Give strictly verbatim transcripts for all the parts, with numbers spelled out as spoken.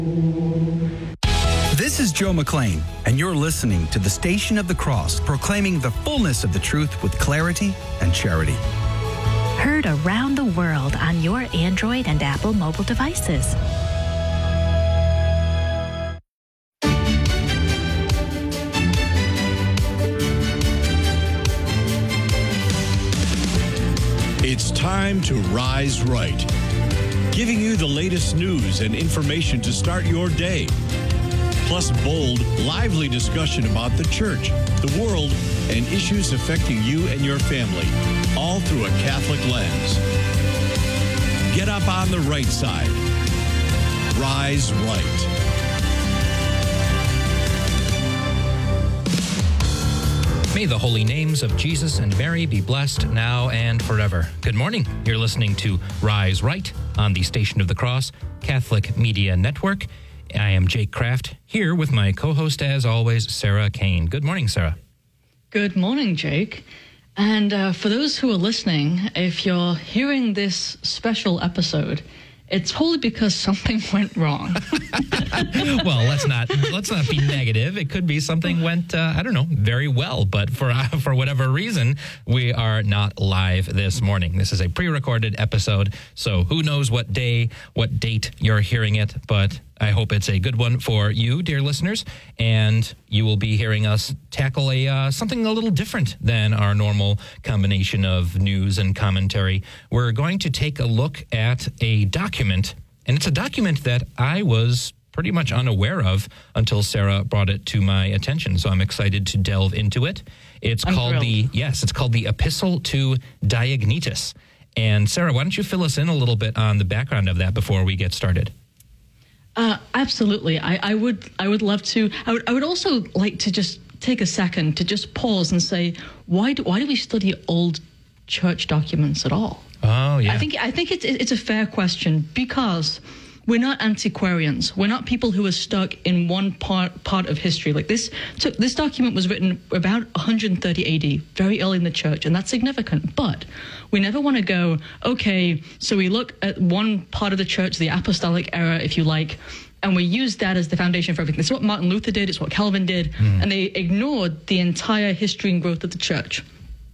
This is Joe McLean, and you're listening to the Station of the Cross, proclaiming the fullness of the truth with clarity and charity. Heard around the world on your Android and Apple mobile devices. It's time to Rise Right, giving you the latest news and information to start your day. Plus bold, lively discussion about the church, the world, and issues affecting you and your family, all through a Catholic lens. Get up on the right side. Rise Right. May the holy names of Jesus and Mary be blessed now and forever. Good morning. You're listening to Rise Right on the Station of the Cross Catholic Media Network. I am Jake Kraft, here with my co-host, as always, Sarah Kane. Good morning, Sarah. Good morning, Jake. And uh, for those who are listening, if you're hearing this special episode, it's probably because something went wrong. Well, let's not let's not be negative. It could be something went, uh, I don't know, very well. But for uh, for whatever reason, we are not live this morning. This is a pre-recorded episode, so who knows what day, what date you're hearing it. But I hope it's a good one for you, dear listeners, and you will be hearing us tackle a uh, something a little different than our normal combination of news and commentary. We're going to take a look at a document, and it's a document that I was pretty much unaware of until Sarah brought it to my attention, so I'm excited to delve into it. It's I'm called thrilled. the, yes, it's called the Epistle to Diognetus. And Sarah, why don't you fill us in a little bit on the background of that before we get started? Uh, absolutely. I, I would I would love to. I would, I would also like to just take a second to just pause and say, why do, why do we study old church documents at all? Oh, yeah. I think I think it's it's a fair question, because we're not antiquarians. We're not people who are stuck in one part part of history. Like this took this document was written about one hundred thirty A D, very early in the church, and that's significant. But we never want to go, okay, so we look at one part of the church, the apostolic era, if you like, and we use that as the foundation for everything. This is what Martin Luther did, it's what Calvin did, mm. and they ignored the entire history and growth of the church.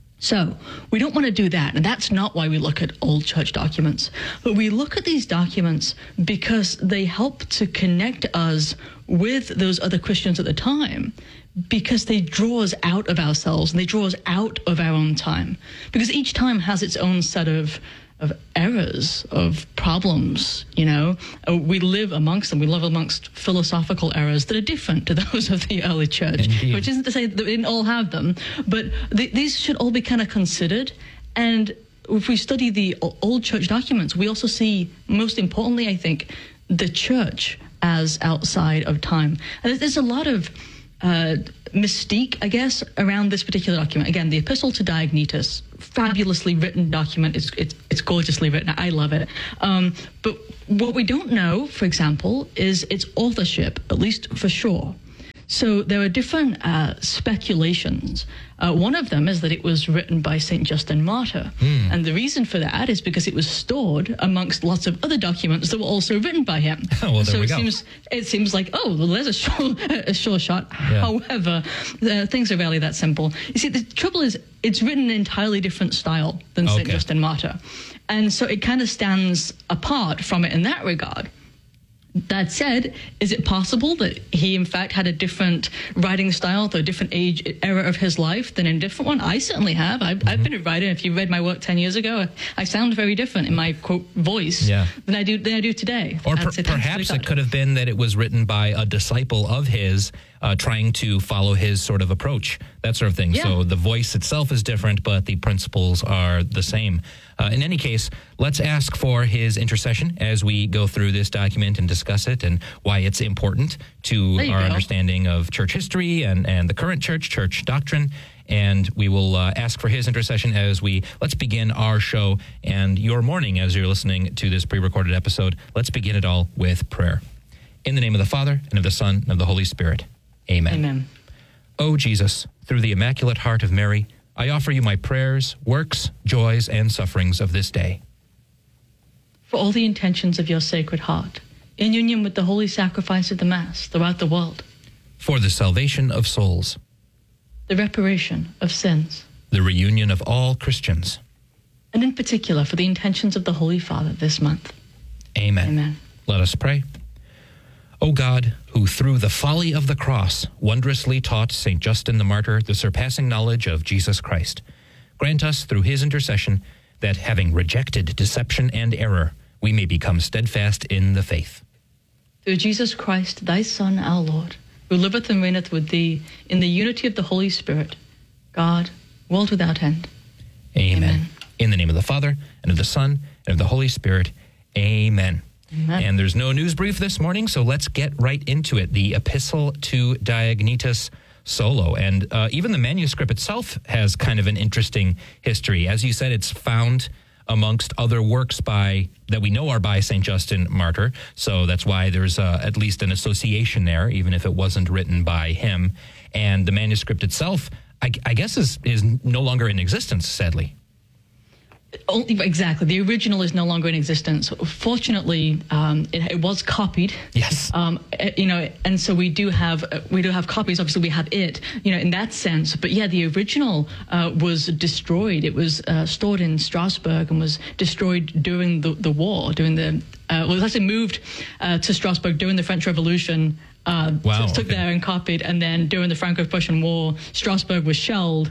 So we don't want to do that, and that's not why we look at old church documents. But we look at these documents because they help to connect us with those other Christians at the time, because they draw us out of ourselves and they draw us out of our own time. Because each time has its own set of of errors, of problems, you know. Uh, we live amongst them. We live amongst philosophical errors that are different to those of the early church. Indeed. Which isn't to say that we didn't all have them, but th- these should all be kind of considered. And if we study the old church documents, we also see, most importantly, I think, the church as outside of time. And there's a lot of uh, mystique, I guess, around this particular document. Again, the Epistle to Diognetus, fabulously written document. It's it's, it's gorgeously written. I love it. Um, but what we don't know, for example, is its authorship, at least for sure. So there are different uh, speculations. Uh, one of them is that it was written by Saint Justin Martyr. Mm. And the reason for that is because it was stored amongst lots of other documents that were also written by him. Oh, well, there so we it go. seems it seems like, oh, well, there's a sure, a sure shot. Yeah. However, uh, things are rarely that simple. You see, the trouble is it's written in an entirely different style than Saint Okay. Justin Martyr. And so it kind of stands apart from it in that regard. That said, is it possible that he, in fact, had a different writing style, though a different age, era of his life than in a different one? I certainly have. I've, mm-hmm. I've been a writer. If you read my work ten years ago, I sound very different in my, quote, voice yeah. than I do than I do today. Or per- perhaps it could have been that it was written by a disciple of his uh, trying to follow his sort of approach, that sort of thing. Yeah. So the voice itself is different, but the principles are the same. Uh, in any case, let's ask for his intercession as we go through this document and discuss it and why it's important to our go. understanding of church history and, and the current church, church doctrine. And we will uh, ask for his intercession as we, let's begin our show and your morning as you're listening to this pre-recorded episode. Let's begin it all with prayer. In the name of the Father, and of the Son, and of the Holy Spirit. Amen. Amen. O Jesus, through the Immaculate Heart of Mary, I offer you my prayers, works, joys, and sufferings of this day. For all the intentions of your Sacred Heart, in union with the holy sacrifice of the Mass throughout the world, for the salvation of souls, the reparation of sins, the reunion of all Christians, and in particular for the intentions of the Holy Father this month. Amen. Amen. Let us pray. O God, who through the folly of the cross wondrously taught Saint Justin the Martyr the surpassing knowledge of Jesus Christ, grant us through his intercession that, having rejected deception and error, we may become steadfast in the faith. Through Jesus Christ, thy Son, our Lord, who liveth and reigneth with thee in the unity of the Holy Spirit, God, world without end. Amen. Amen. In the name of the Father, and of the Son, and of the Holy Spirit. Amen. Amen. And there's no news brief this morning, so let's get right into it. The Epistle to Diognetus solo. And uh, even the manuscript itself has kind of an interesting history. As you said, it's found amongst other works by that we know are by Saint Justin Martyr. So that's why there's uh, at least an association there, even if it wasn't written by him. And the manuscript itself, I, I guess, is, is no longer in existence, sadly. Oh, exactly. The original is no longer in existence. Fortunately, um, it, it was copied. Yes. Um, you know, and so we do have we do have copies. Obviously, we have it. You know, in that sense. But yeah, the original uh, was destroyed. It was uh, stored in Strasbourg and was destroyed during the the war. During the uh, well, it was actually moved uh, to Strasbourg during the French Revolution. Uh, wow. Took Okay. there and copied, and then during the Franco-Prussian War, Strasbourg was shelled.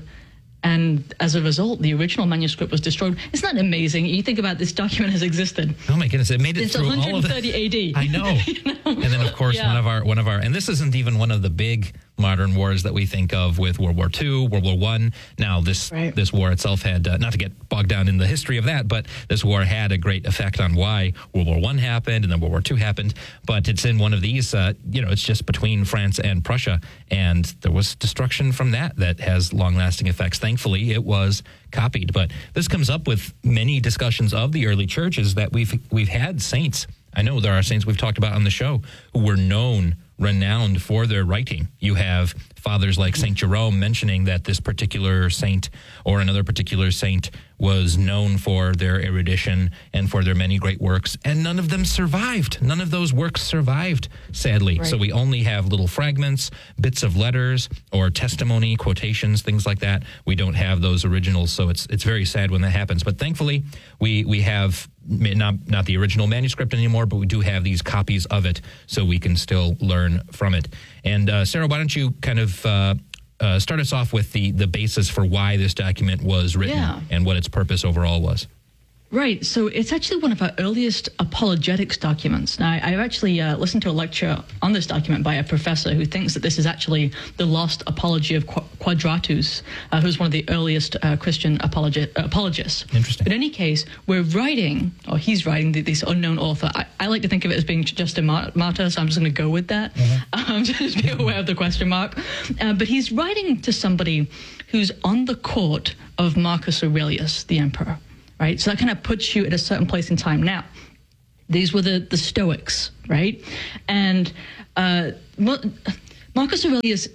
And as a result, the original manuscript was destroyed. Isn't that amazing? You think about this document has existed. Oh my goodness! It made it It's through all of one thirty A D. I know. You know? And then, of course, Yeah. one of our one of our, and this isn't even one of the big modern wars that we think of with World War Two, World War One. Now, this Right. this war itself had uh, not to get bogged down in the history of that, but this war had a great effect on why World War One happened and then World War Two happened. But it's in one of these. Uh, you know, it's just between France and Prussia, and there was destruction from that that has long-lasting effects. Thankfully, it was copied. But this comes up with many discussions of the early churches that we've we've had saints. I know there are saints we've talked about on the show who were known, renowned for their writing. You have fathers like Saint Jerome mentioning that this particular saint or another particular saint was known for their erudition and for their many great works, and none of them survived. None of those works survived, sadly. Right. So we only have little fragments, bits of letters or testimony, quotations, things like that. We don't have those originals, so it's it's very sad when that happens. But thankfully, we we have not not the original manuscript anymore, but we do have these copies of it, so we can still learn from it. And uh, Sarah, why don't you kind of uh, uh, start us off with the the basis for why this document was written Yeah. and what its purpose overall was? Right. So it's actually one of our earliest apologetics documents. Now, I, I actually uh, listened to a lecture on this document by a professor who thinks that this is actually the lost apology of Qu- Quadratus, uh, who's one of the earliest uh, Christian apologi- apologists. Interesting. But in any case, we're writing, or he's writing, this unknown author. I, I like to think of it as being Justin Mar- Martyr, so I'm just going to go with that. Mm-hmm. Um, just be aware of the question mark. Uh, but he's writing to somebody who's on the court of Marcus Aurelius, the emperor. Right, so that kind of puts you at a certain place in time. Now, these were the, the Stoics, right? And uh, Marcus Aurelius,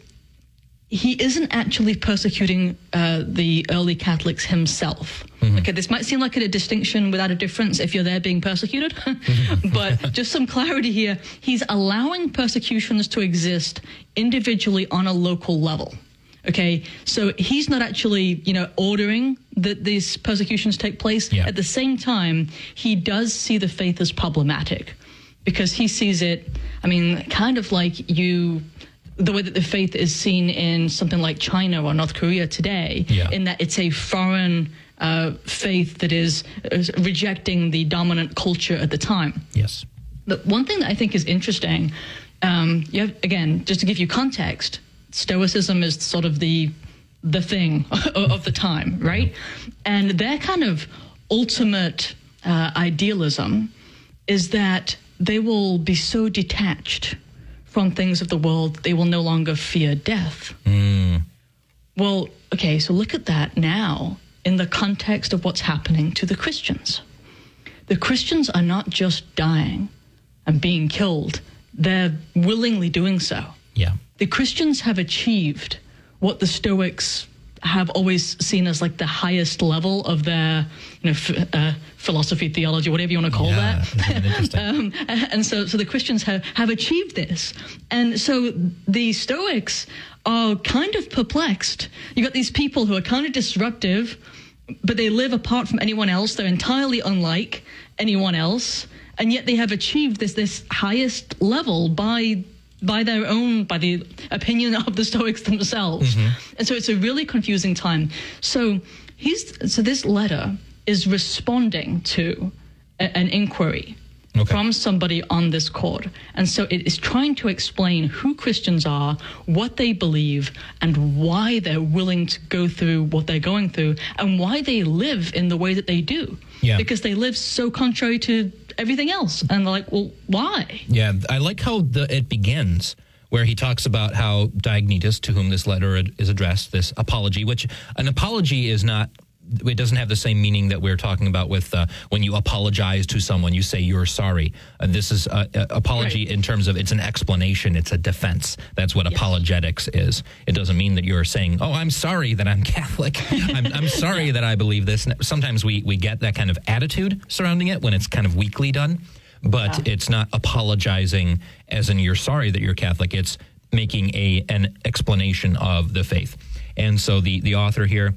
he isn't actually persecuting uh, the early Catholics himself. Mm-hmm. Okay, this might seem like a distinction without a difference if you're there being persecuted, but just some clarity here. He's allowing persecutions to exist individually on a local level. Okay, so he's not actually, you know, ordering that these persecutions take place. Yeah. At the same time, he does see the faith as problematic because he sees it, I mean, kind of like you, the way that the faith is seen in something like China or North Korea today, Yeah. in that it's a foreign uh, faith that is, is rejecting the dominant culture at the time. Yes. But one thing that I think is interesting, um, you have, again, just to give you context, Stoicism is sort of the the thing of the time, right? And their kind of ultimate uh, idealism is that they will be so detached from things of the world, they will no longer fear death. Mm. Well, okay, so look at that now in the context of what's happening to the Christians. The Christians are not just dying and being killed, they're willingly doing so. Yeah. The Christians have achieved what the Stoics have always seen as like the highest level of their, you know, f- uh, philosophy, theology, whatever you want to call Yeah, that. isn't it interesting? um, and so, so the Christians have, have achieved this. And so the Stoics are kind of perplexed. You've got these people who are kind of disruptive, but they live apart from anyone else. They're entirely unlike anyone else. And yet they have achieved this, this highest level by by their own, by the opinion of the Stoics themselves. Mm-hmm. And so it's a really confusing time. So he's so this letter is responding to a, an inquiry okay. from somebody on this court. And so it is trying to explain who Christians are, what they believe, and why they're willing to go through what they're going through, and why they live in the way that they do. Yeah. Because they live so contrary to everything else. And they're like, well, why? Yeah, I like how the, it begins, where he talks about how Diognetus, to whom this letter is addressed, this apology, which an apology is not, it doesn't have the same meaning that we're talking about with uh, when you apologize to someone, you say you're sorry. Uh, this is uh, uh, apology right. in terms of it's an explanation, it's a defense. That's what yes. apologetics is. It doesn't mean that you're saying, oh, I'm sorry that I'm Catholic. I'm, I'm sorry yeah. that I believe this. Sometimes we, we get that kind of attitude surrounding it when it's kind of weakly done, but yeah. it's not apologizing as in you're sorry that you're Catholic. It's making a an explanation of the faith. And so the, the author here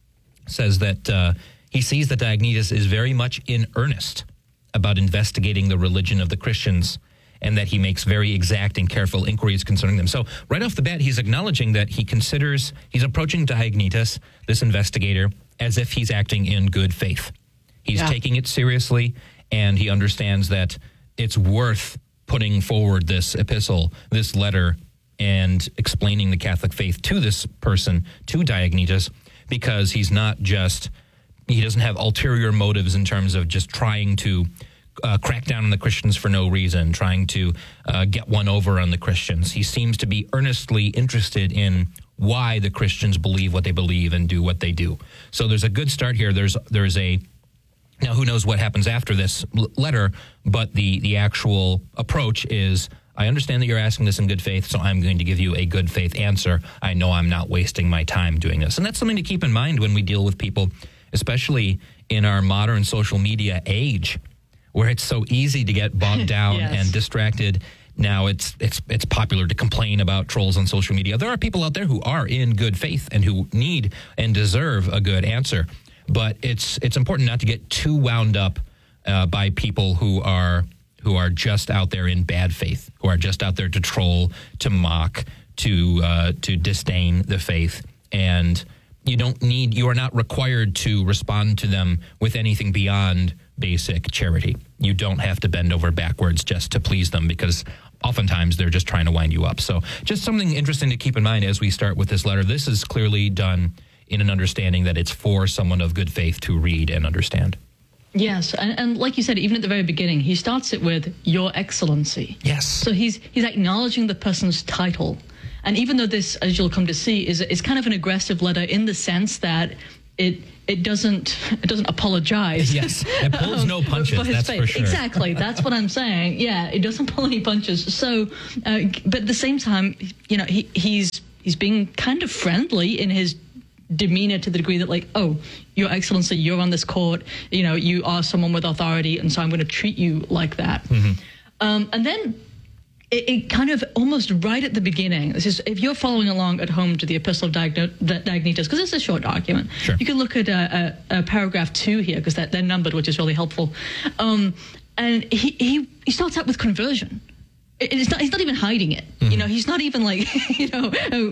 says that uh, he sees that Diognetus is very much in earnest about investigating the religion of the Christians, and that he makes very exact and careful inquiries concerning them. So right off the bat, he's acknowledging that he considers, he's approaching Diognetus, this investigator, as if he's acting in good faith. He's yeah. taking it seriously, and he understands that it's worth putting forward this epistle, this letter, and explaining the Catholic faith to this person, to Diognetus, because he's not just, he doesn't have ulterior motives in terms of just trying to uh, crack down on the Christians for no reason, trying to uh, get one over on the Christians. He seems to be earnestly interested in why the Christians believe what they believe and do what they do. So there's a good start here. There's there's a, now who knows what happens after this l- letter, but the, the actual approach is, I understand that you're asking this in good faith, so I'm going to give you a good faith answer. I know I'm not wasting my time doing this. And that's something to keep in mind when we deal with people, especially in our modern social media age, where it's so easy to get bogged down yes. and distracted. Now it's it's it's popular to complain about trolls on social media. There are people out there who are in good faith and who need and deserve a good answer. But it's it's important not to get too wound up uh, by people who are who are just out there in bad faith, who are just out there to troll, to mock, to uh, to disdain the faith. And you don't need, you are not required to respond to them with anything beyond basic charity. You don't have to bend over backwards just to please them, because oftentimes they're just trying to wind you up. So just something interesting to keep in mind as we start with this letter. This is clearly done in an understanding that it's for someone of good faith to read and understand. Yes, and, and like you said, even at the very beginning, he starts it with Your Excellency. Yes. So he's he's acknowledging the person's title. And even though this, as you'll come to see, is is kind of an aggressive letter in the sense that it it doesn't it doesn't apologize. Yes, it pulls um, no punches, for that's faith. For sure. Exactly, that's what I'm saying. Yeah, it doesn't pull any punches. So, uh, but at the same time, you know, he he's he's being kind of friendly in his demeanor, to the degree that, like, oh, Your Excellency, you're on this court, you know, you are someone with authority, and so I'm going to treat you like that. Mm-hmm. Um, and then it, it kind of almost right at the beginning, this is, if you're following along at home to the Epistle of Diognetus, because it's a short document, sure. you can look at uh, uh, paragraph two here, because they're numbered, which is really helpful. Um, and he, he, he starts out with conversion. It's not, he's not even hiding it. Mm-hmm. You know, he's not even like, you know,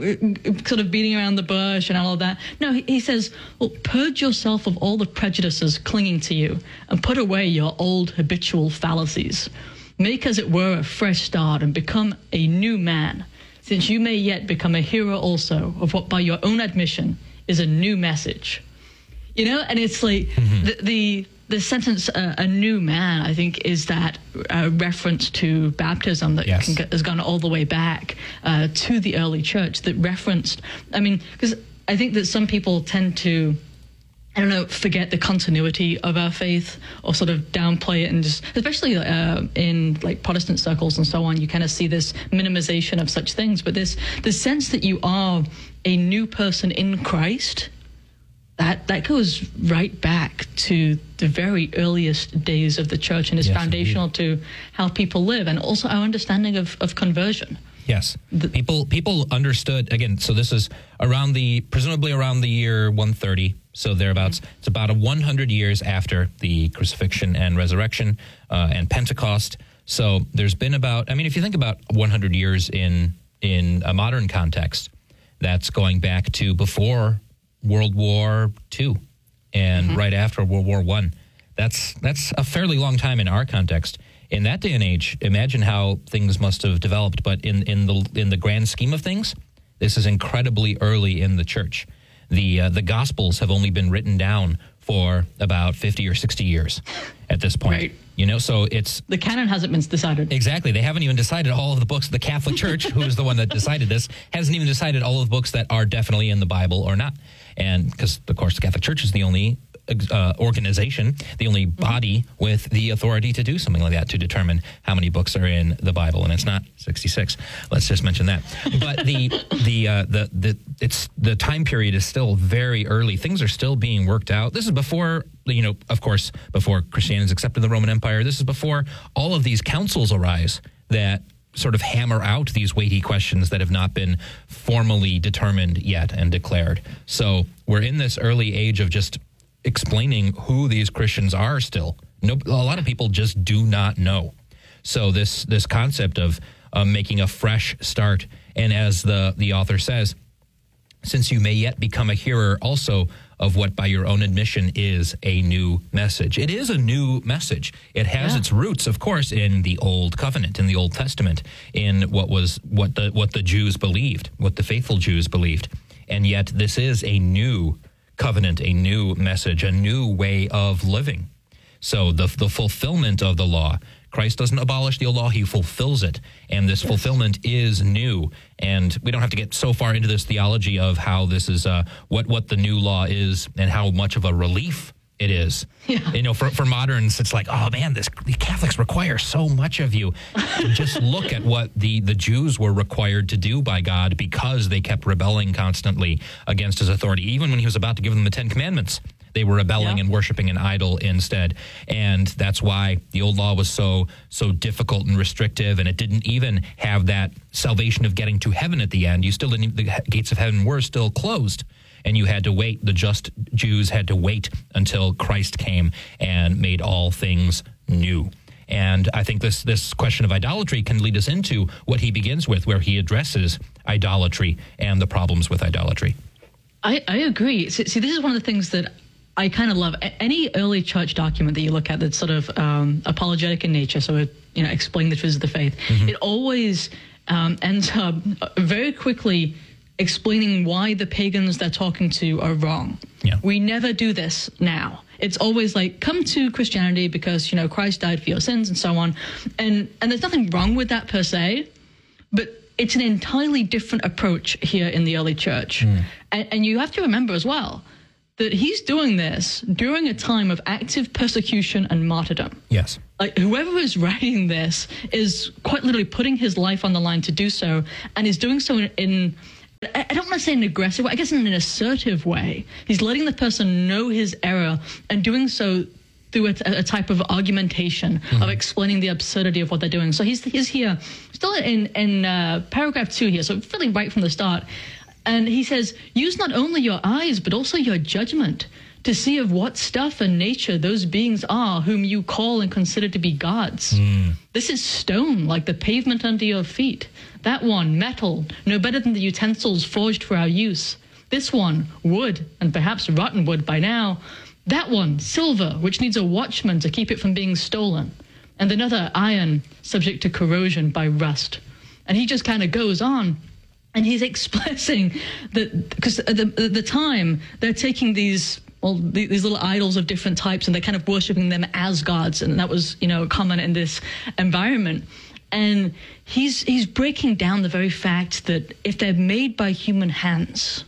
sort of beating around the bush and all of that. No, he, he says, well, purge yourself of all the prejudices clinging to you and put away your old habitual fallacies. Make, as it were, a fresh start and become a new man, since you may yet become a hero also of what by your own admission is a new message. You know, and it's like mm-hmm. the... the The sentence, uh, a new man, I think, is that uh, reference to baptism that yes. can get, has gone all the way back uh, to the early church, that referenced, I mean, because I think that some people tend to I don't know, forget the continuity of our faith or sort of downplay it, and just, especially uh, in like Protestant circles and so on, you kind of see this minimization of such things. But this the sense that you are a new person in Christ, that that goes right back to the very earliest days of the church and is yes, foundational indeed. to how people live, and also our understanding of, of conversion. Yes. The, people people understood, again, so this is around the, presumably around the year one thirty, so thereabouts. Mm-hmm. It's about a one hundred years after the crucifixion and resurrection uh, and Pentecost. So there's been about, I mean, if you think about one hundred years in in a modern context, that's going back to before World War Two and mm-hmm. right after World War One. That's that's a fairly long time in our context. In that day and age, imagine how things must have developed. But in, in the in the grand scheme of things, this is incredibly early in the church. The uh, the Gospels have only been written down for about fifty or sixty years at this point. Right. You know, so it's... The canon hasn't been decided. Exactly. They haven't even decided all of the books. The Catholic Church, who is the one that decided this, hasn't even decided all of the books that are definitely in the Bible or not. And because, of course, the Catholic Church is the only uh, organization, the only body mm-hmm. with the authority to do something like that, to determine how many books are in the Bible. And it's not sixty-six. Let's just mention that. But the the uh, the the it's the time period is still very early. Things are still being worked out. This is before, you know, of course, before Christianity is accepted in the Roman Empire. This is before all of these councils arise that sort of hammer out these weighty questions that have not been formally determined yet and declared. So we're in this early age of just explaining who these Christians are still. No, a lot of people just do not know. So this this concept of uh, making a fresh start, and as the, the author says, since you may yet become a hearer also of what by your own admission is a new message. It is a new message. It has yeah. its roots, of course, in the Old Covenant, in the Old Testament, in what was what the what the Jews believed, what the faithful Jews believed. And yet this is a new covenant, a new message, a new way of living. So the the fulfillment of the law, Christ doesn't abolish the law, he fulfills it. And this yes. fulfillment is new. And we don't have to get so far into this theology of how this is, uh, what, what the new law is and how much of a relief it is. Yeah. You know, for, for moderns, it's like, oh man, this the Catholics require so much of you. Just look at what the, the Jews were required to do by God because they kept rebelling constantly against his authority. Even when he was about to give them the Ten Commandments, they were rebelling yeah. and worshiping an idol instead. And that's why the old law was so so difficult and restrictive, and it didn't even have that salvation of getting to heaven at the end. You still didn't, the gates of heaven were still closed, and you had to wait. The just Jews had to wait until Christ came and made all things new. And I think this this question of idolatry can lead us into what he begins with, where he addresses idolatry and the problems with idolatry. I, I agree. See, see, this is one of the things that I kind of love. Any early church document that you look at that's sort of um, apologetic in nature, so it, you know, explain the truths of the faith, mm-hmm. it always um, ends up very quickly explaining why the pagans they're talking to are wrong. Yeah. We never do this now. It's always like, come to Christianity because, you know, Christ died for your sins and so on. And, and there's nothing wrong with that per se, but it's an entirely different approach here in the early church. Mm. And, and you have to remember as well that he's doing this during a time of active persecution and martyrdom. Yes. Like, whoever is writing this is quite literally putting his life on the line to do so, and is doing so in, in I don't want to say an aggressive way, I guess in an assertive way. He's letting the person know his error and doing so through a, a type of argumentation mm-hmm. of explaining the absurdity of what they're doing. So he's, he's here, still in, in uh, paragraph two here, so really right from the start. And he says, use not only your eyes, but also your judgment to see of what stuff and nature those beings are whom you call and consider to be gods. Mm. This is stone, like the pavement under your feet. That one, metal, no better than the utensils forged for our use. This one, wood, and perhaps rotten wood by now. That one, silver, which needs a watchman to keep it from being stolen. And another, iron, subject to corrosion by rust. And he just kind of goes on. And he's expressing that, because at the, at the time, they're taking these, well, these little idols of different types, and they're kind of worshiping them as gods. And that was, you know, common in this environment. And he's he's breaking down the very fact that if they're made by human hands,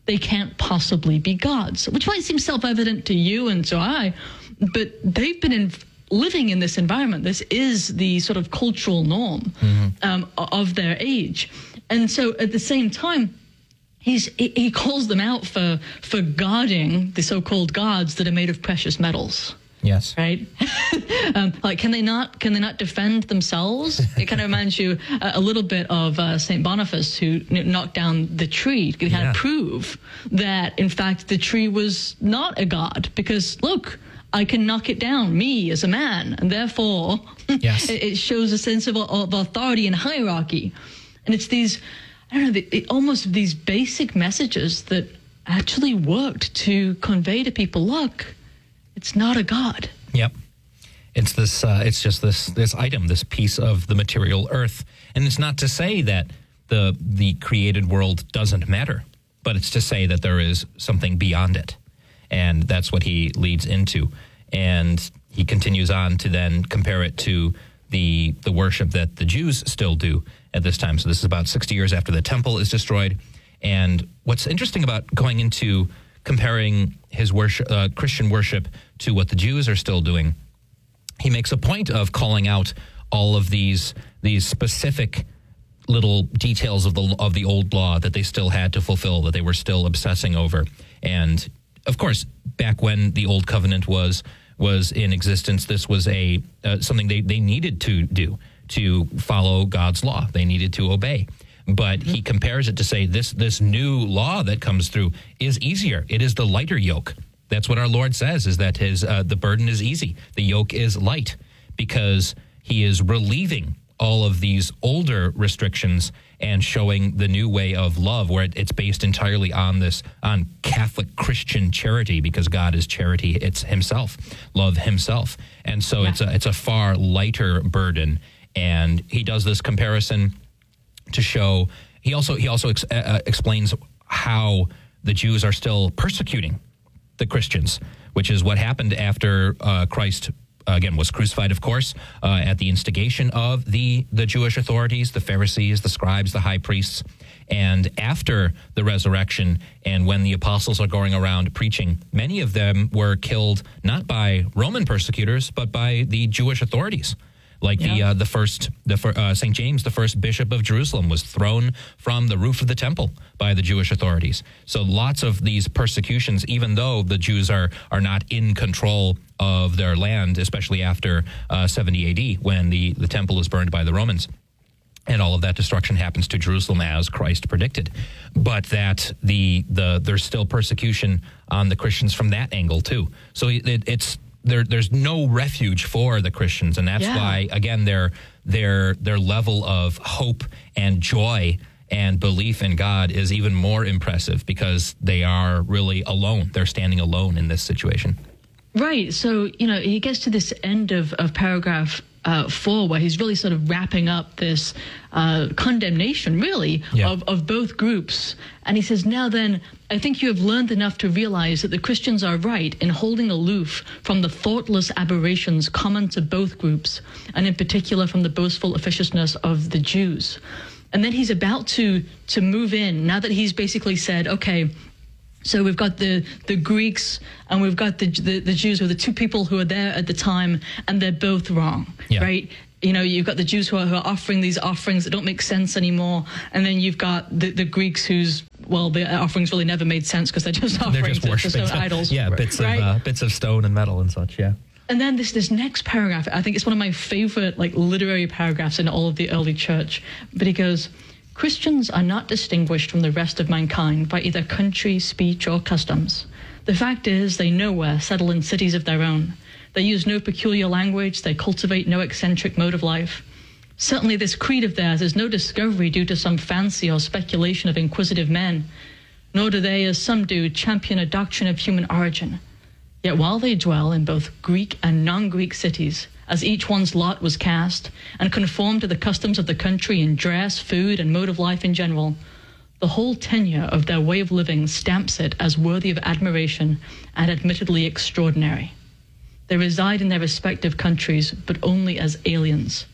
they can't possibly be gods, which might seem self-evident to you and to I, but they've been in, living in this environment. This is the sort of cultural norm mm-hmm. um, of their age. And so at the same time, he's, he calls them out for, for guarding the so-called gods that are made of precious metals. Yes. Right. um, like, can they not? Can they not defend themselves? It kind of reminds you a, a little bit of uh, Saint Boniface, who knocked down the tree. He had yeah. to prove that, in fact, the tree was not a god. Because look, I can knock it down, me as a man, and therefore, yes. it, it shows a sense of, of authority and hierarchy. And it's these, I don't know, the, it, almost these basic messages that actually worked to convey to people, look, it's not a god. Yep. It's this, uh, it's just this, this item, this piece of the material earth. And it's not to say that the, the created world doesn't matter, but it's to say that there is something beyond it. And that's what he leads into. And he continues on to then compare it to the, the worship that the Jews still do at this time. So this is about sixty years after the temple is destroyed. And what's interesting about going into comparing his worship, uh, Christian worship to what the Jews are still doing, he makes a point of calling out all of these these specific little details of the of the old law that they still had to fulfill, that they were still obsessing over. And of course, back when the old covenant was was in existence, this was a uh, something they, they needed to do, to follow God's law. They needed to obey. But mm-hmm. he compares it to say this this new law that comes through is easier. It is the lighter yoke. That's what our Lord says, is that his uh, the burden is easy. The yoke is light, because he is relieving all of these older restrictions and showing the new way of love, where it, it's based entirely on this, on Catholic Christian charity, because God is charity. It's himself, love himself. And so yeah. it's a, it's a far lighter burden. And he does this comparison to show, he also, he also ex, uh, explains how the Jews are still persecuting the Christians, which is what happened after uh, Christ Uh, again, was crucified, of course, uh, at the instigation of the, the Jewish authorities, the Pharisees, the scribes, the high priests. And after the resurrection, and when the apostles are going around preaching, many of them were killed not by Roman persecutors, but by the Jewish authorities. Like yeah. the uh, the first, the uh, Saint James, the first bishop of Jerusalem, was thrown from the roof of the temple by the Jewish authorities. So lots of these persecutions, even though the Jews are are not in control of their land, especially after uh, seventy A D, when the, the temple is burned by the Romans. And all of that destruction happens to Jerusalem as Christ predicted. But that the the there's still persecution on the Christians from that angle too. So it, it's there. There's no refuge for the Christians, and that's yeah. why, again, their their their level of hope and joy and belief in God is even more impressive, because they are really alone. They're standing alone in this situation. Right. So, you know, he gets to this end of, of paragraph uh, four, where he's really sort of wrapping up this uh, condemnation, really, yeah. of, of both groups. And he says, now then, I think you have learned enough to realize that the Christians are right in holding aloof from the thoughtless aberrations common to both groups, and in particular from the boastful officiousness of the Jews. And then he's about to, to move in, now that he's basically said, okay, so we've got the, the Greeks and we've got the, the the Jews, who are the two people who are there at the time, and they're both wrong, yeah. right? You know, you've got the Jews who are, who are offering these offerings that don't make sense anymore, and then you've got the, the Greeks whose, well, the offerings really never made sense because they're just offering they're just to, to stone idols. Yeah, bits right? of uh, bits of stone and metal and such, yeah. And then this this next paragraph, I think it's one of my favorite like literary paragraphs in all of the early church, but he goes, Christians are not distinguished from the rest of mankind by either country, speech, or customs. The fact is, they nowhere settle in cities of their own. They use no peculiar language. They cultivate no eccentric mode of life. Certainly this creed of theirs is no discovery due to some fancy or speculation of inquisitive men, nor do they, as some do, champion a doctrine of human origin. Yet while they dwell in both Greek and non-Greek cities, as each one's lot was cast, and conform to the customs of the country in dress, food, and mode of life in general, the whole tenure of their way of living stamps it as worthy of admiration and admittedly extraordinary. They reside in their respective countries, but only as aliens.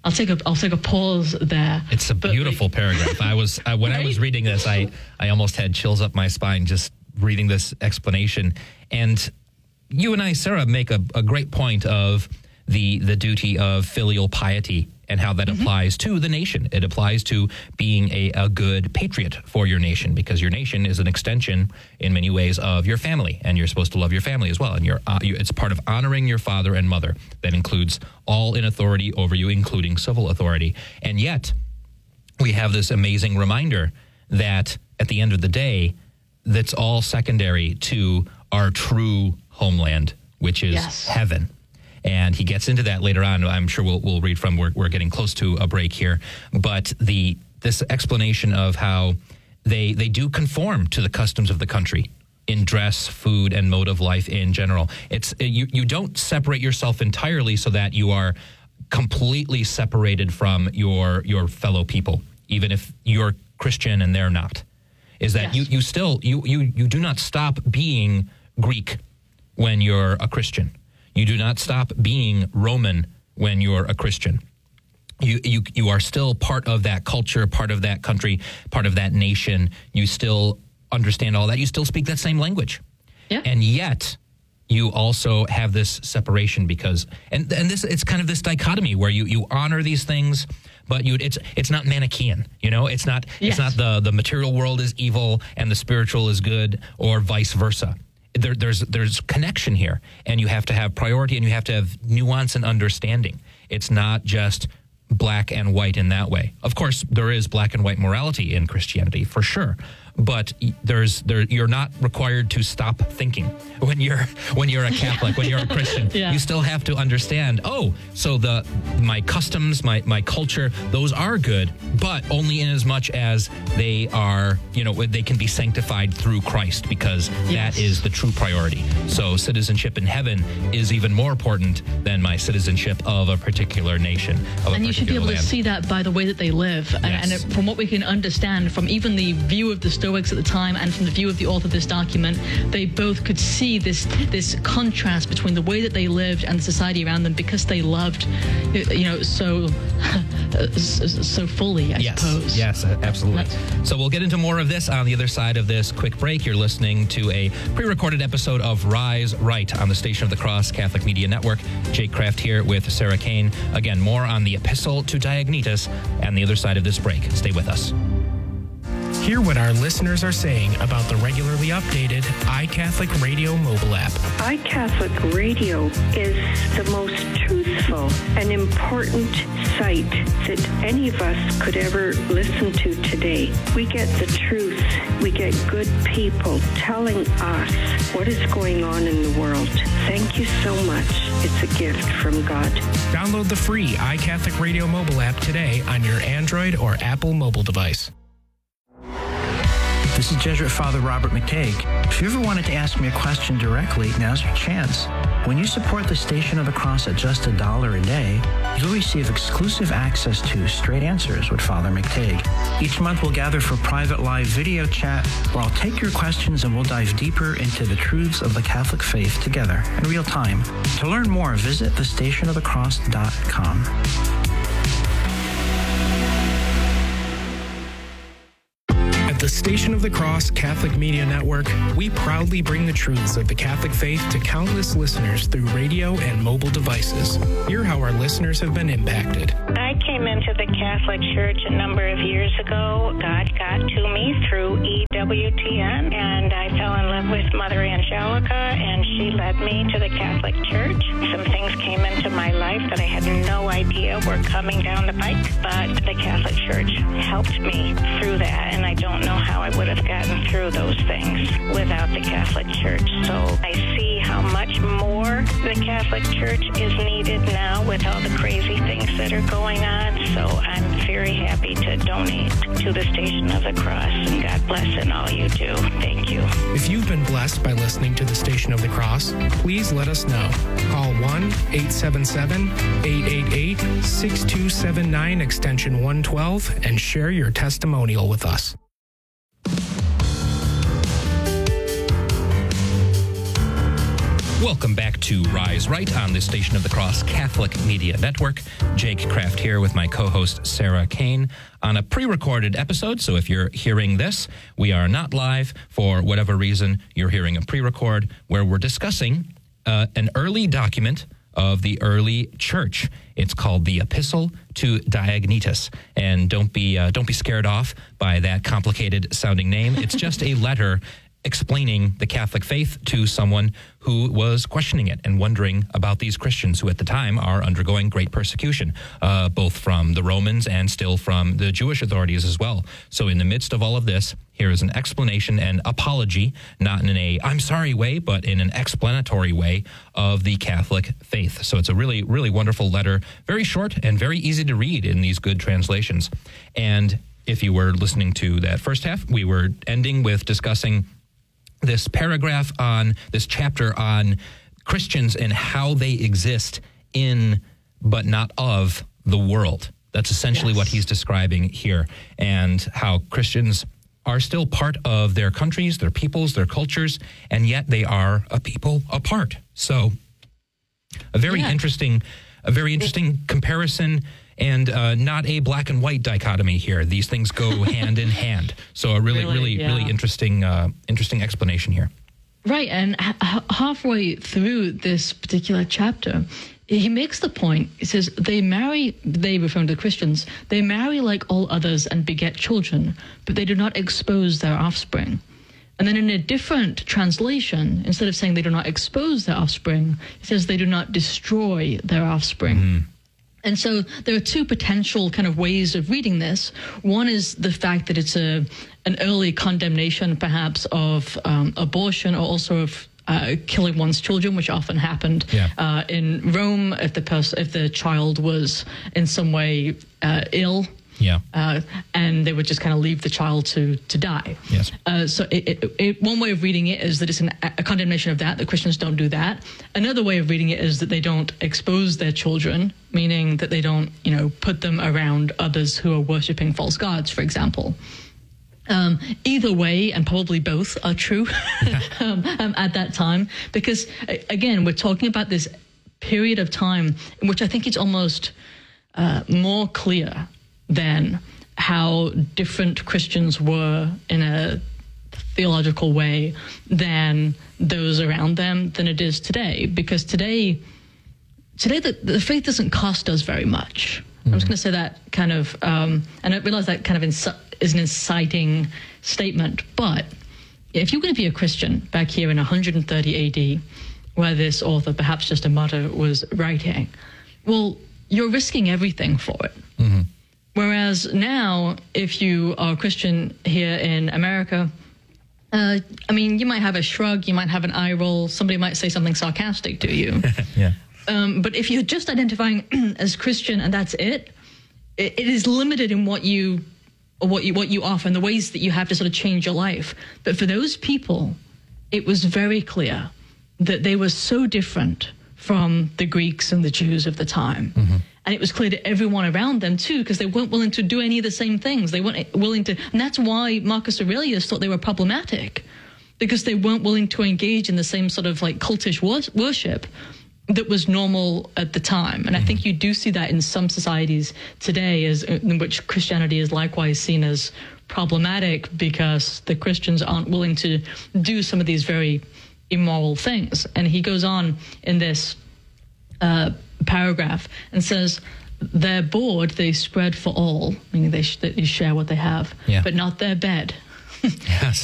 I'll take a I'll take a pause there. It's a But, beautiful like, paragraph. I was uh, when I was Right? reading this, I I almost had chills up my spine just reading this explanation. And you and I, Sarah, make a, a great point of the the duty of filial piety and how that Mm-hmm. applies to the nation. It applies to being a, a good patriot for your nation, because your nation is an extension in many ways of your family, and you're supposed to love your family as well. And you're, uh, you, it's part of honoring your father and mother. That includes all in authority over you, including civil authority. And yet, we have this amazing reminder that at the end of the day, that's all secondary to our true homeland, which is Yes. heaven. And he gets into that later on. I'm sure we'll we'll read from. We're we're getting close to a break here, but the this explanation of how they they do conform to the customs of the country in dress, food, and mode of life in general. It's you you don't separate yourself entirely so that you are completely separated from your your fellow people, even if you're Christian and they're not. Is that Yes. you you still you you you do not stop being Greek when you're a Christian. You do not stop being Roman when you're a Christian. You, you you are still part of that culture, part of that country, part of that nation. You still understand all that. You still speak that same language. Yeah. And yet you also have this separation because, and and this it's kind of this dichotomy where you, you honor these things, but you it's it's not Manichaean, you know. It's not Yes. it's not the the material world is evil and the spiritual is good, or vice versa. There, there's there's connection here, and you have to have priority, and you have to have nuance and understanding. It's not just black and white in that way. Of course, there is black and white morality in Christianity for sure, but there's there you're not required to stop thinking when you're when you're a Catholic, when you're a Christian. Yeah. You still have to understand. Oh, so the my customs, my my culture, those are good, but only in as much as they are, you know, they can be sanctified through Christ, because Yes. that is the true priority. So citizenship in heaven is even more important than my citizenship of a particular nation. Of a And you should be particular able to land. see that by the way that they live. And, and Yes. it, from what we can understand, from even the view of the Stoics at the time and from the view of the author of this document, they both could see this this contrast between the way that they lived and the society around them, because they loved, you know, so so fully, I Yes, suppose. yes, absolutely. That's- So we'll get into more of this on the other side of this quick break. You're listening to a pre-recorded episode of Rise Right on the Station of the Cross Catholic Media Network. Jake Kraft here with Sarah Kane. Again, more on the Epistle to Diognetus on the other side of this break. Stay with us. Hear what our listeners are saying about the regularly updated iCatholic Radio mobile app. iCatholic Radio is the most truthful and important site that any of us could ever listen to today. We get the truth. We get good people telling us what is going on in the world. Thank you so much. It's a gift from God. Download the free iCatholic Radio mobile app today on your Android or Apple mobile device. This is Jesuit Father Robert McTague. If you ever wanted to ask me a question directly, now's your chance. When you support the Station of the Cross at just a dollar a day, you'll receive exclusive access to Straight Answers with Father McTague. Each month we'll gather for private live video chat where I'll take your questions and we'll dive deeper into the truths of the Catholic faith together in real time. To learn more, visit the station of the cross dot com. At the Station of the Cross Catholic Media Network, we proudly bring the truths of the Catholic faith to countless listeners through radio and mobile devices. Hear how our listeners have been impacted. I came into the Catholic Church a number of years ago. God got to me through E W T N, and I fell in love with Mother Angelica, and she led me to the Catholic Church. Some things came into my life that I had no idea were coming down the pike, but the Catholic Church helped me through that, and I don't know how I would have gotten through those things without the Catholic Church. So I see how much more the Catholic Church is needed now with all the crazy things that are going on. So I'm very happy to donate to the Station of the Cross, and God bless in all you do. Thank you. If you've been blessed by listening to the Station of the Cross, please let us know. Call one eight seven seven, eight eight eight, six two seven nine extension one twelve and share your testimonial with us. Welcome back to Rise Right on the Station of the Cross Catholic Media Network. Jake Kraft here with my co-host Sarah Kane on a pre-recorded episode. So if you're hearing this, we are not live. For whatever reason, you're hearing a pre-record where we're discussing uh, an early document of the early church. It's called the Epistle to Diognetus. And don't be uh, don't be scared off by that complicated sounding name. It's just a letter explaining the Catholic faith to someone who was questioning it and wondering about these Christians who at the time are undergoing great persecution, uh, both from the Romans and still from the Jewish authorities as well. So in the midst of all of this, here is an explanation and apology, not in a I'm sorry way, but in an explanatory way of the Catholic faith. So it's a really, really wonderful letter, very short and very easy to read in these good translations. And if you were listening to that first half, we were ending with discussing this paragraph on this chapter on Christians and how they exist in, but not of, the world. That's essentially yes. what he's describing here, and how Christians are still part of their countries, their peoples, their cultures, and yet they are a people apart. So a very yeah. interesting, a very interesting comparison. And uh, not a black and white dichotomy here. These things go hand in hand. So a really, really, really, yeah. really interesting, uh, interesting explanation here. Right, and h- halfway through this particular chapter, he makes the point. He says they marry. They, referring to the Christians, they marry like all others and beget children, but they do not expose their offspring. And then in a different translation, instead of saying they do not expose their offspring, he says they do not destroy their offspring. Mm. And so there are two potential kind of ways of reading this. One is the fact that it's a an early condemnation, perhaps, of um, abortion, or also of uh, killing one's children, which often happened yeah. uh, in Rome if the pers- if the child was in some way uh, ill. Yeah, uh, and they would just kind of leave the child to to die. Yes. Uh, so it, it, it, one way of reading it is that it's an, a condemnation of that. That Christians don't do that. Another way of reading it is that they don't expose their children, meaning that they don't, you know, put them around others who are worshiping false gods, for example. Um, either way, and probably both, are true um, um, at that time, because again, we're talking about this period of time in which I think it's almost uh, more clear than how different Christians were in a theological way than those around them than it is today. Because today, today the, the faith doesn't cost us very much. Mm-hmm. I'm just going to say that kind of, um, and I realize that kind of insi- is an inciting statement, but if you're going to be a Christian back here in one hundred thirty A D, where this author, perhaps just a martyr, was writing, well, you're risking everything for it. Mm-hmm. Whereas now, if you are a Christian here in America, uh, I mean, you might have a shrug, you might have an eye roll, somebody might say something sarcastic to you. yeah. Um, but if you're just identifying as Christian and that's it, it, it is limited in what you, or what you what you offer and the ways that you have to sort of change your life. But for those people, it was very clear that they were so different from the Greeks and the Jews of the time. Mm-hmm. And it was clear to everyone around them, too, because they weren't willing to do any of the same things. They weren't willing to, and that's why Marcus Aurelius thought they were problematic, because they weren't willing to engage in the same sort of like cultish wor- worship that was normal at the time. And mm-hmm. I think you do see that in some societies today, as in which Christianity is likewise seen as problematic because the Christians aren't willing to do some of these very immoral things. And he goes on in this uh, paragraph and says, their board they spread for all, meaning they, sh- they share what they have, yeah. but not their bed. Yes.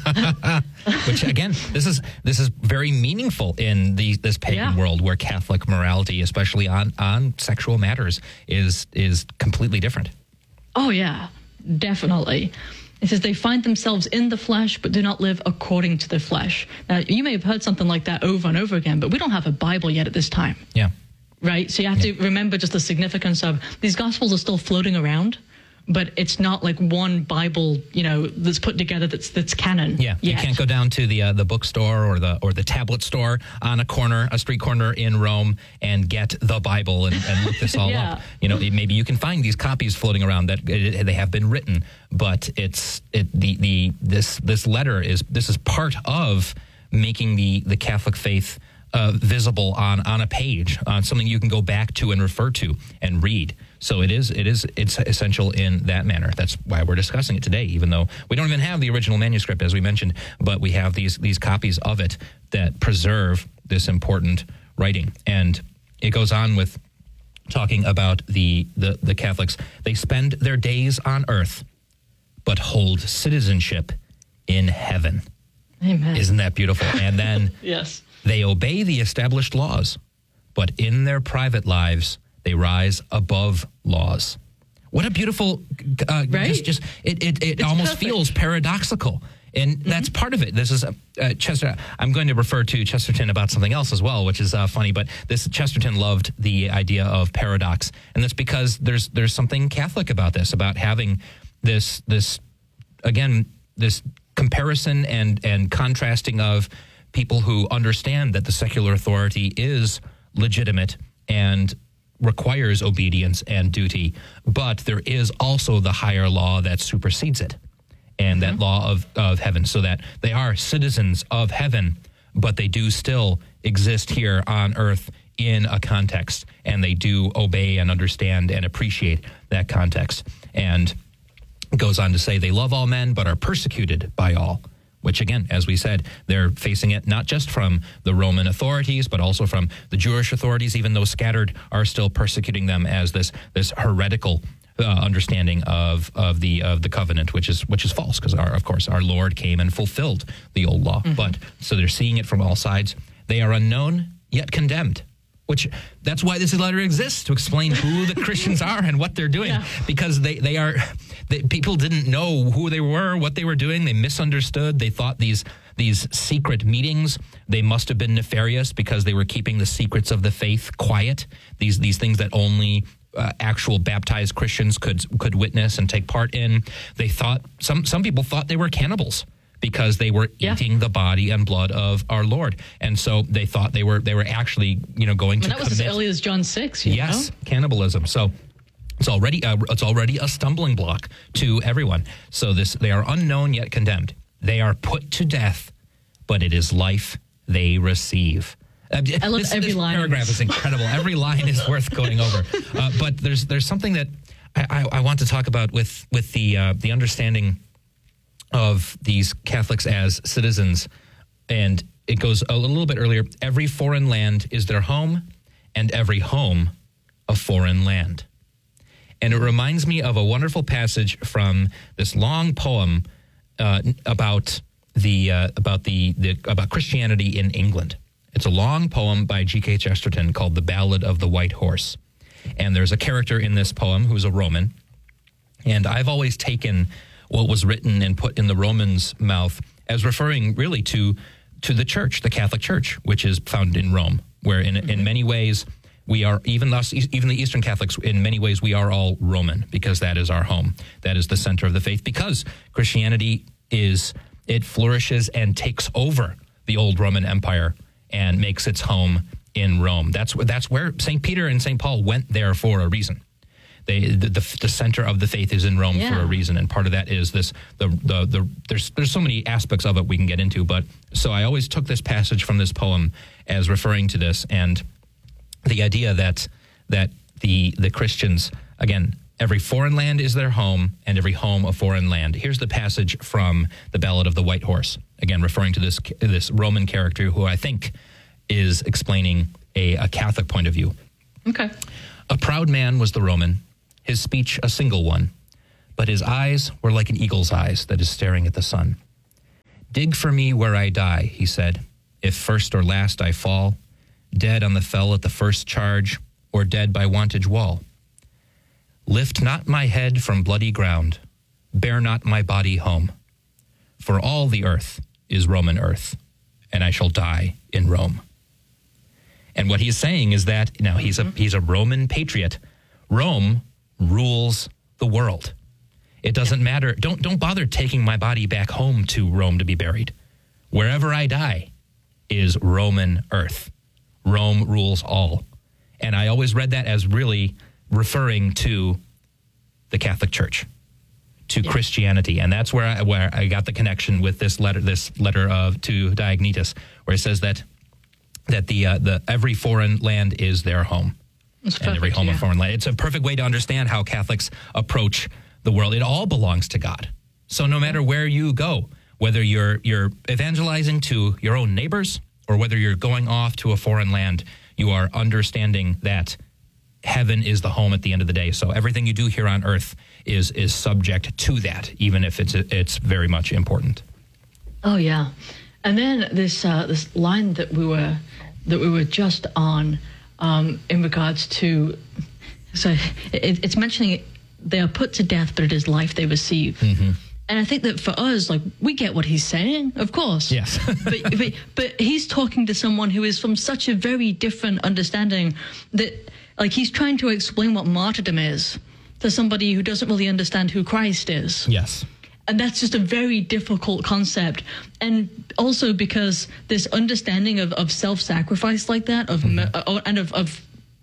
Which again, this is this is very meaningful in the this pagan yeah. world where Catholic morality, especially on, on sexual matters, is is completely different. Oh yeah, definitely. It says they find themselves in the flesh, but do not live according to the flesh. Now, you may have heard something like that over and over again, but we don't have a Bible yet at this time. Yeah. Right? So you have yeah. to remember just the significance of these Gospels are still floating around, but it's not like one Bible, you know, that's put together that's that's canon. Yeah, you yet. can't go down to the uh, the bookstore or the or the tablet store on a corner, a street corner in Rome, and get the Bible and, and look this all yeah. up. You know, maybe you can find these copies floating around that it, they have been written, but it's it the the this this letter is this is part of making the the Catholic faith uh, visible on, on a page, on something you can go back to and refer to and read. So it is it is it's essential in that manner. That's why we're discussing it today, even though we don't even have the original manuscript, as we mentioned, but we have these these copies of it that preserve this important writing. And it goes on with talking about the, the, the Catholics. They spend their days on earth, but hold citizenship in heaven. Amen. Isn't that beautiful? And then yes. They obey the established laws, but in their private lives, they rise above laws. What a beautiful, uh, right? just, just it, it, it almost perfect. feels paradoxical. And mm-hmm. that's part of it. This is uh, Chester. I'm going to refer to Chesterton about something else as well, which is uh, funny. But this Chesterton loved the idea of paradox, and that's because there's there's something Catholic about this, about having this this again this comparison and and contrasting of people who understand that the secular authority is legitimate and requires obedience and duty, but there is also the higher law that supersedes it. And that mm-hmm. law of, of heaven, so that they are citizens of heaven, but they do still exist here on earth in a context, and they do obey and understand and appreciate that context. And it goes on to say they love all men, but are persecuted by all, which again, as we said, they're facing it not just from the Roman authorities, but also from the Jewish authorities, even though scattered, are still persecuting them as this, this heretical Uh, understanding of of the of the covenant, which is which is false, because our of course our Lord came and fulfilled the old law. Mm-hmm. But so they're seeing it from all sides. They are unknown yet condemned, which that's why this letter exists, to explain who the Christians are and what they're doing, yeah. because they they are they, people didn't know who they were, what they were doing. They misunderstood. They thought these these secret meetings, they must have been nefarious because they were keeping the secrets of the faith quiet. These these things that only Uh, actual baptized Christians could could witness and take part in. They thought some some people thought they were cannibals because they were yeah. eating the body and blood of our Lord, and so they thought they were they were actually you know going I mean, to that was commit. as early as John six. You yes, know? Cannibalism. So it's already uh, it's already a stumbling block to everyone. So this they are unknown yet condemned. They are put to death, but it is life they receive. Uh, I love this, every this line. paragraph is incredible. Every line is worth going over. Uh, but there's there's something that I, I, I want to talk about with with the uh, the understanding of these Catholics as citizens, and it goes a little bit earlier. Every foreign land is their home, and every home a foreign land. And it reminds me of a wonderful passage from this long poem uh, about the uh, about the, the about Christianity in England. It's a long poem by G K Chesterton called The Ballad of the White Horse. And there's a character in this poem who's a Roman. And I've always taken what was written and put in the Roman's mouth as referring really to to the church, the Catholic Church, which is found in Rome, where in, mm-hmm. in many ways we are, even us, even the Eastern Catholics, in many ways we are all Roman, because that is our home. That is the center of the faith, because Christianity is, it flourishes and takes over the old Roman Empire and makes its home in Rome. That's where that's where Saint Peter and Saint Paul went there for a reason. They the, the, the center of the faith is in Rome yeah. for a reason, and part of that is this the, the the there's there's so many aspects of it we can get into, but so I always took this passage from this poem as referring to this, and the idea that that the the Christians, again, every foreign land is their home, and every home a foreign land. Here's the passage from the Ballad of the White Horse, again referring to this this Roman character who I think is explaining a, a Catholic point of view. Okay. A proud man was the Roman, his speech a single one, but his eyes were like an eagle's eyes that is staring at the sun. Dig for me where I die, he said, if first or last I fall, dead on the fell at the first charge, or dead by wantage wall. Lift not my head from bloody ground, bear not my body home, for all the earth is Roman earth, and I shall die in Rome. And what he's saying is that, now he's a he's a Roman patriot. Rome rules the world. It doesn't matter. Don't don't bother taking my body back home to Rome to be buried. Wherever I die is Roman earth. Rome rules all. And I always read that as really referring to the Catholic Church, to yeah. Christianity. And that's where I, where I got the connection with this letter, this letter of to Diognetus, where it says that that the uh, the every foreign land is their home. It's and every perfect, home yeah. a foreign land. It's a perfect way to understand how Catholics approach the world. It all belongs to God. So no matter where you go, whether you're you're evangelizing to your own neighbors or whether you're going off to a foreign land, you are understanding that heaven is the home at the end of the day. So everything you do here on earth is is subject to that, even if it's it's very much important. Oh yeah, and then this uh, this line that we were that we were just on um, in regards to, so it, it's mentioning they are put to death, but it is life they receive. Mm-hmm. And I think that for us, like, we get what he's saying, of course. Yes. but, but but he's talking to someone who is from such a very different understanding that, like, he's trying to explain what martyrdom is to somebody who doesn't really understand who Christ is. Yes. And that's just a very difficult concept. And also because this understanding of, of self-sacrifice like that, of mm-hmm. mer- and of, of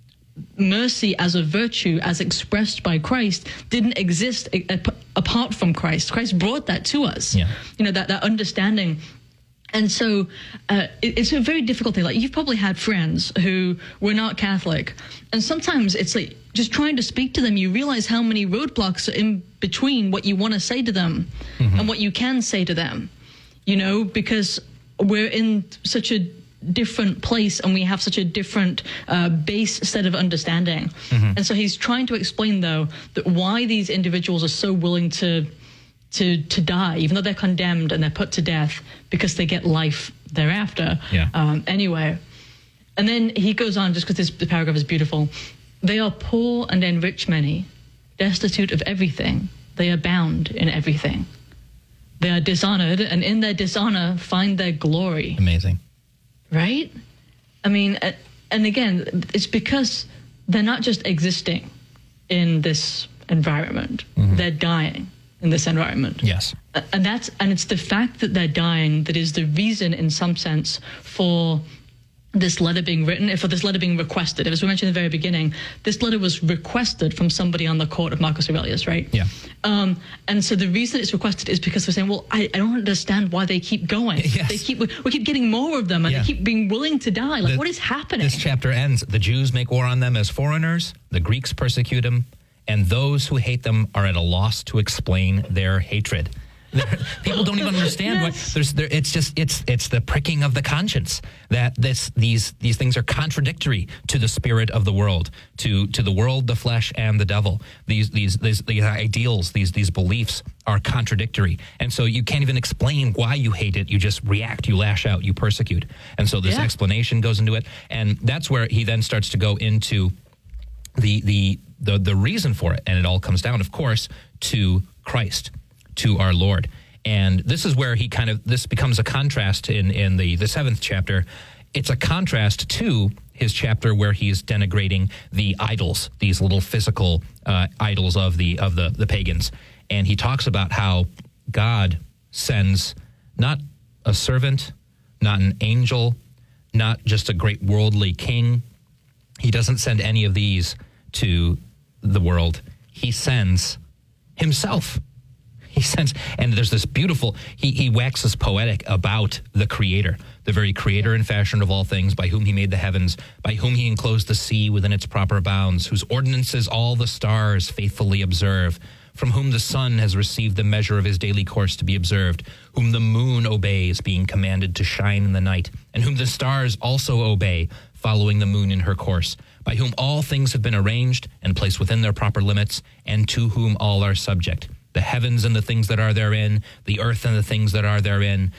mercy as a virtue, as expressed by Christ, didn't exist a- a- apart from Christ. Christ brought that to us. Yeah. You know, that, that understanding. And so uh, it, it's a very difficult thing. Like, you've probably had friends who were not Catholic. And sometimes it's like just trying to speak to them, you realize how many roadblocks are in between what you want to say to them mm-hmm. and what you can say to them, you know, because we're in such a different place and we have such a different uh, base set of understanding. Mm-hmm. And so he's trying to explain, though, that why these individuals are so willing to to to die, even though they're condemned and they're put to death, because they get life thereafter. Yeah. Um, anyway. And then he goes on, just because this the paragraph is beautiful. They are poor and enrich many, destitute of everything. They abound in everything. They are dishonored, and in their dishonor find their glory. Amazing. Right? I mean, and again, it's because they're not just existing in this environment. Mm-hmm. They're dying in this environment. Yes. And that's and it's the fact that they're dying that is the reason, in some sense, for this letter being written, for this letter being requested. As we mentioned in the very beginning, this letter was requested from somebody on the court of Marcus Aurelius, right? Yeah. Um, and so the reason it's requested is because they're saying, well, I, I don't understand why they keep going. Yes. They keep we keep getting more of them, and Yeah. they keep being willing to die. Like, The- what is happening? This chapter ends, the Jews make war on them as foreigners, the Greeks persecute them, and those who hate them are at a loss to explain their hatred. People don't even understand Yes. what there's there it's just it's it's the pricking of the conscience that this these these things are contradictory to the spirit of the world, to to the world, the flesh, and the devil. These these these, these ideals, these these beliefs are contradictory, and so you can't even explain why you hate it. You just react, you lash out, you persecute, and so this Yeah. explanation goes into it, and that's where he then starts to go into the the the the reason for it, and it all comes down, of course, to Christ, to our Lord. And this is where he kind of, this becomes a contrast in, in the, the seventh chapter. It's a contrast to his chapter where he's denigrating the idols, these little physical uh, idols of the of the, the pagans. And he talks about how God sends not a servant, not an angel, not just a great worldly king. He doesn't send any of these to the world. He sends himself. He sends, and there's this beautiful, he, he waxes poetic about the Creator, the very creator and fashioner of all things, by whom he made the heavens, by whom he enclosed the sea within its proper bounds, whose ordinances all the stars faithfully observe, from whom the sun has received the measure of his daily course to be observed, whom the moon obeys, being commanded to shine in the night, and whom the stars also obey, following the moon in her course, by whom all things have been arranged and placed within their proper limits, and to whom all are subject. The heavens and the things that are therein, the earth and the things that are therein,